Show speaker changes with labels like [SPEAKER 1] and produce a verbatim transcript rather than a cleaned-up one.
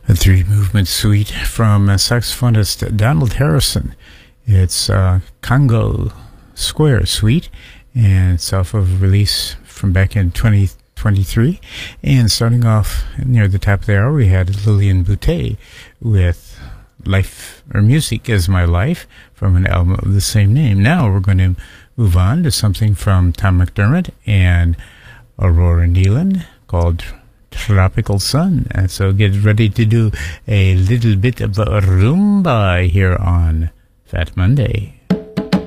[SPEAKER 1] A three-movement suite from uh, saxophonist Donald Harrison. It's uh, Congo Square Suite, and it's off of release from back in twenty twenty-three. And starting off near the top of the hour, we had Lillian Boutet with Life or Music Is My Life from an album of the same name. Now we're going to move on to something from Tom McDermott and Aurora Nealon called Tropical Sun. And so get ready to do a little bit of a rumba here on Fat Monday.